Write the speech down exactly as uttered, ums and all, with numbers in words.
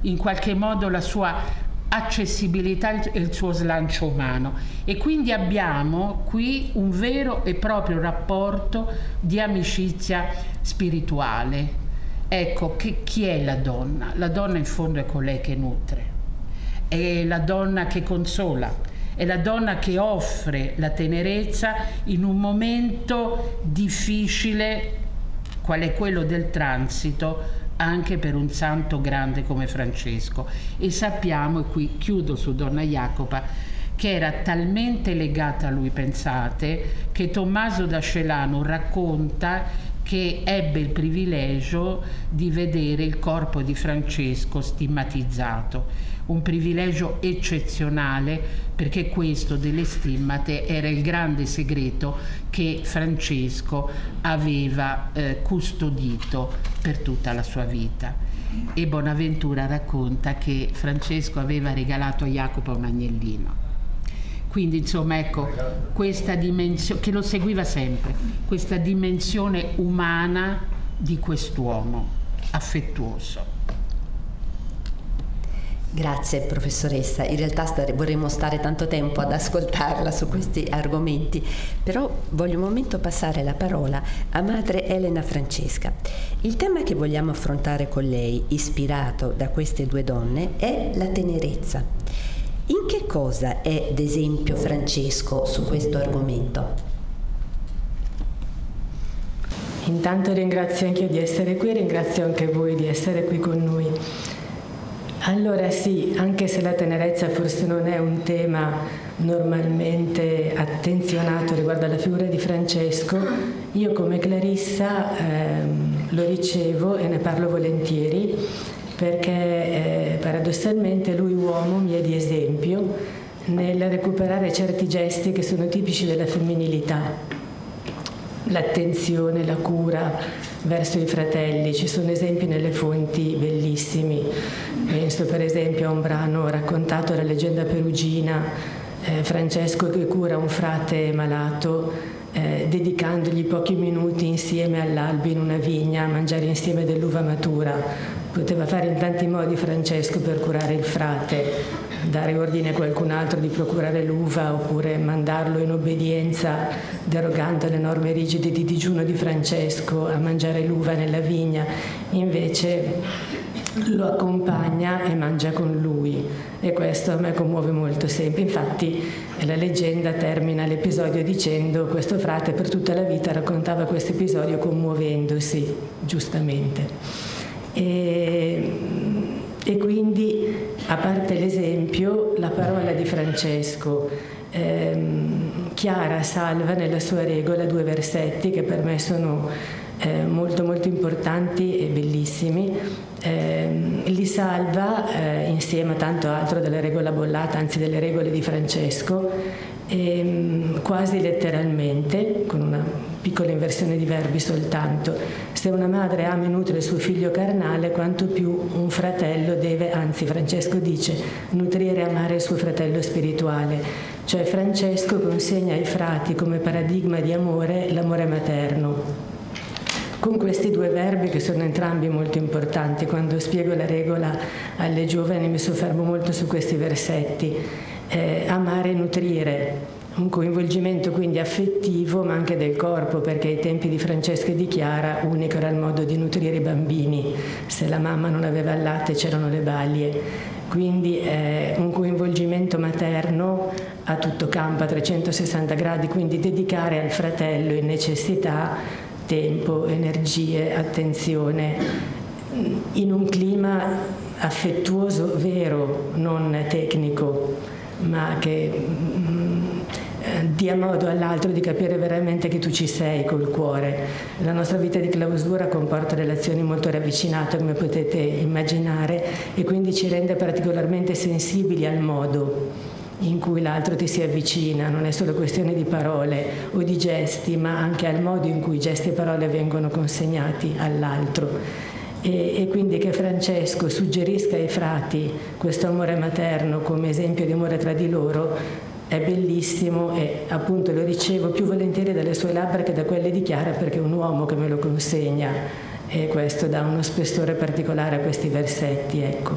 in qualche modo la sua accessibilità e il suo slancio umano, e quindi abbiamo qui un vero e proprio rapporto di amicizia spirituale. Ecco, che, chi è la donna? La donna in fondo è colei che nutre, è la donna che consola, è la donna che offre la tenerezza in un momento difficile qual è quello del transito, anche per un santo grande come Francesco. E sappiamo, e qui chiudo su Donna Jacopa, che era talmente legata a lui, pensate, che Tommaso da Celano racconta che ebbe il privilegio di vedere il corpo di Francesco stigmatizzato, un privilegio eccezionale, perché questo delle stimmate era il grande segreto che Francesco aveva eh, custodito per tutta la sua vita. E Bonaventura racconta che Francesco aveva regalato a Jacopo un agnellino. Quindi insomma, ecco, questa dimensione che lo seguiva sempre, questa dimensione umana di quest'uomo affettuoso. Grazie professoressa, in realtà stare, vorremmo stare tanto tempo ad ascoltarla su questi argomenti, però voglio un momento passare la parola a madre Elena Francesca. Il tema che vogliamo affrontare con lei, ispirato da queste due donne, è la tenerezza. In che cosa è d'esempio Francesco su questo argomento? Intanto ringrazio anche io di essere qui, ringrazio anche voi di essere qui con noi. Allora sì, anche se la tenerezza forse non è un tema normalmente attenzionato riguardo alla figura di Francesco, io come Clarissa ehm, lo ricevo e ne parlo volentieri, perché eh, paradossalmente lui uomo mi è di esempio nel recuperare certi gesti che sono tipici della femminilità. L'attenzione, la cura verso i fratelli, ci sono esempi nelle fonti bellissimi. Penso per esempio a un brano raccontato dalla leggenda perugina, eh, Francesco che cura un frate malato, eh, dedicandogli pochi minuti insieme all'alba in una vigna a mangiare insieme dell'uva matura. Poteva fare in tanti modi Francesco per curare il frate, dare ordine a qualcun altro di procurare l'uva oppure mandarlo in obbedienza, derogando alle norme rigide di digiuno di Francesco, a mangiare l'uva nella vigna. Invece lo accompagna e mangia con lui, e questo a me commuove molto sempre. Infatti la leggenda termina l'episodio dicendo: questo frate per tutta la vita raccontava questo episodio commuovendosi, giustamente. E, e quindi, a parte l'esempio, la parola di Francesco, ehm, Chiara salva nella sua regola due versetti che per me sono eh, molto molto importanti e bellissimi. Eh, li salva eh, insieme a tanto altro della regola bollata, anzi delle regole di Francesco, ehm, quasi letteralmente, con una piccola inversione di verbi soltanto. Se una madre ama e nutre il suo figlio carnale, quanto più un fratello deve, anzi Francesco dice, nutrire e amare il suo fratello spirituale. Cioè Francesco consegna ai frati come paradigma di amore l'amore materno. Con questi due verbi che sono entrambi molto importanti. Quando spiego la regola alle giovani mi soffermo molto su questi versetti. Eh, amare e nutrire. Un coinvolgimento quindi affettivo ma anche del corpo, perché ai tempi di Francesco e di Chiara unico era il modo di nutrire i bambini. Se la mamma non aveva il latte c'erano le balie. Quindi eh, un coinvolgimento materno a tutto campo, a trecentosessanta gradi, quindi dedicare al fratello in necessità tempo, energie, attenzione, in un clima affettuoso vero, non tecnico, ma che mm, dia modo all'altro di capire veramente che tu ci sei col cuore. La nostra vita di clausura comporta relazioni molto ravvicinate, come potete immaginare, e quindi ci rende particolarmente sensibili al modo in cui l'altro ti si avvicina. Non è solo questione di parole o di gesti, ma anche al modo in cui gesti e parole vengono consegnati all'altro. E, e quindi che Francesco suggerisca ai frati questo amore materno come esempio di amore tra di loro è bellissimo, e appunto lo ricevo più volentieri dalle sue labbra che da quelle di Chiara, perché è un uomo che me lo consegna, e questo dà uno spessore particolare a questi versetti, ecco.